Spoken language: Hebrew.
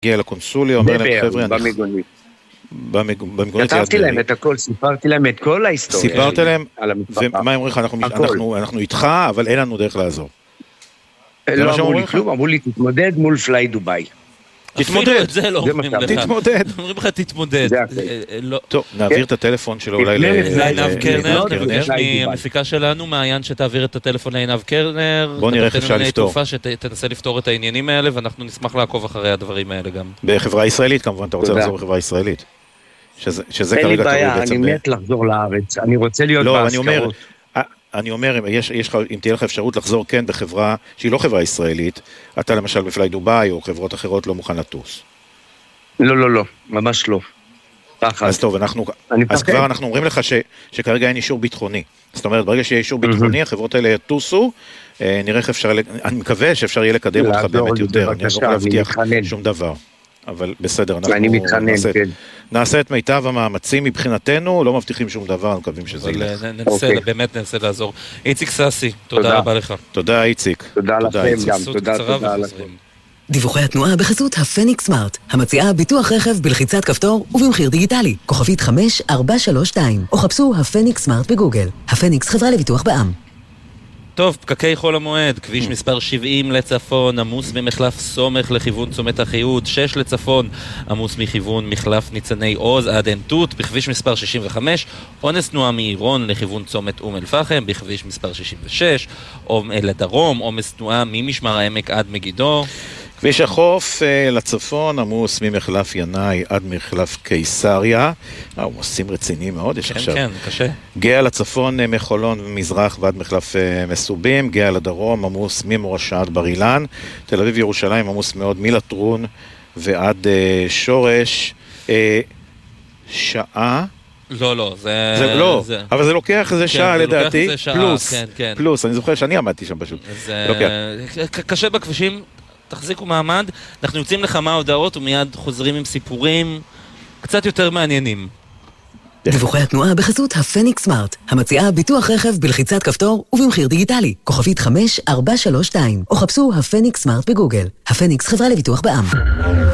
הגיע לקונסוליה, אומר להם חבר'ה, במיגונית. במיגונית כתבתי להם את הכל, סיפרתי להם את כל ההיסטוריה. סיפרת להם, ומה אומרים לך, אנחנו איתך, אבל אין לנו דרך לעזור. לא אמרו לי כלום, אמרו לי תתמודד מול פליי דוביי. תתמודד, זה לא אומרים לך. תתמודד. אומרים לך תתמודד. טוב, נעביר את הטלפון שלו אולי לעינב קרנר, נבקש מהמפיקה שלנו, מעיין שתעביר את הטלפון לעינב קרנר. בוא נראה איך אפשר לפתור. שתנסה לפתור את העניינים האלה, ואנחנו נשמח לעקוב אחרי הדברים האלה גם. בחברה ישראלית כמובן, אתה רוצה לחזור בחברה ישראלית. שזה כרגע תראו בעצם. אין לי בעיה, אני מת לחזור לארץ, אני רוצה להיות בהשכרות. אני אומר, אם תהיה לך אפשרות לחזור כן בחברה שהיא לא חברה ישראלית, אתה למשל בפליי דוביי או חברות אחרות לא מוכן לטוס. לא, ממש לא. אז טוב, אז כבר אנחנו אומרים לך שכרגע אין אישור ביטחוני. זאת אומרת, ברגע שיהיה אישור ביטחוני, החברות האלה יטוסו, נראה איך אפשר, אני מקווה שאפשר יהיה לקדם אותך באמת יותר, אני לא יכול להבטיח שום דבר. אבל בסדר, נעשה את מיטב המאמצים מבחינתנו, לא מבטיחים שום דבר, אנחנו מקווים שזה ילך. באמת ננסה לעזור. איציק ססי, תודה רבה לך. תודה איציק. תודה לכם גם, תודה לכם. דיווחי התנועה בחסות הפניקס סמארט, המציעה ביטוח רכב בלחיצת כפתור ובמחיר דיגיטלי, כוכבית 5432, או חפשו הפניקס סמארט בגוגל. הפניקס חברה לביטוח בע"מ. טוב, פקקי חול המועד, כביש מספר 70 לצפון, עמוס ממחלף סומך לכיוון צומת אחיהוד, 6 לצפון, עמוס מכיוון מחלף ניצני עוז עד עין תות, בכביש מספר 65, אונס תנועה מעירון לכיוון צומת אום אל פחם, בכביש מספר 66, לדרום, עומס תנועה ממשמר העמק עד מגידו. כביש החוף לצפון, עמוס ממחלף ינאי עד מחלף קיסריה. עמוסים רציניים מאוד, יש עכשיו. כן, קשה. גאה לצפון, מחולון ומזרח ועד מחלף מסובים. גאה לדרום, עמוס ממורשה עד בר אילן. תל אביב ירושלים, עמוס מאוד מלטרון ועד שורש. שעה. לא, לא, אבל זה לוקח איזה שעה לדעתי. פלוס, אני זוכר שאני עמדתי שם פשוט. קשה בכבישים. תחזיקו מעמד, אנחנו יוצאים לכמה הודעות ומיד חוזרים עם סיפורים קצת יותר מעניינים. דיווחי התנועה בחסות הפניקס סמארט, המציעה ביטוח רכב בלחיצת כפתור ובמחיר דיגיטלי, כוכבית 5432, או חפשו הפניקס סמארט בגוגל. הפניקס חברה לביטוח בע"מ.